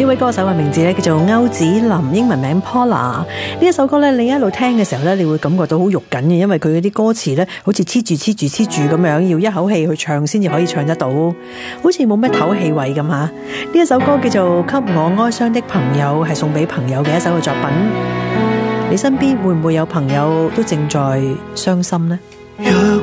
呢位歌手嘅名字咧叫做歐子林，英文名 Paula。呢一首歌咧，你一路聽嘅時候咧，你會感覺到好肉緊嘅，因為佢嗰啲歌詞咧，好似黐住咁樣，要一口氣去唱先至可以唱得到，好似冇咩唞氣位咁吓。呢一首歌叫做《給我哀傷的朋友》，係送俾朋友嘅一首嘅作品。你身邊會唔會有朋友都正在傷心呢？ 若